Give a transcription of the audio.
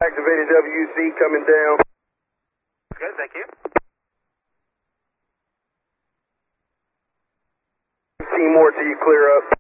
Activated WC coming down. Good, thank you. See more till you clear up.